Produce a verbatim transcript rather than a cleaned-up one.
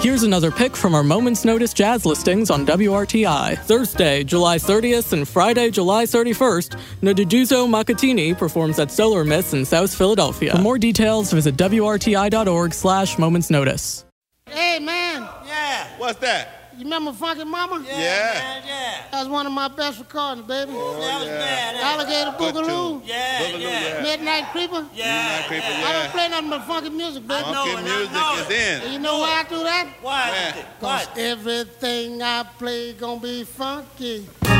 Here's another pick from our Moments Notice jazz listings on W R T I. Thursday, July thirtieth and Friday, July thirty-first, Naduduzo Makatini performs at Solar Miss in South Philadelphia. For more details, visit W R T I dot org slash Moments Notice. Hey, man. Yeah. What's that? You remember Funky Mama? Yeah. Yeah. Man, yeah. That was one of my best recordings, baby. Oh, that was yeah. bad. eh? Alligator Good Boogaloo. tune. Yeah, Boogaloo, yeah. yeah. Midnight Creeper. Yeah. Midnight Creeper, yeah. I don't yeah. play nothing but funky music, baby. I know Funky it, I music know is it. in. And you know why I do that? Why? Yeah. What? Cause everything I play gonna be funky.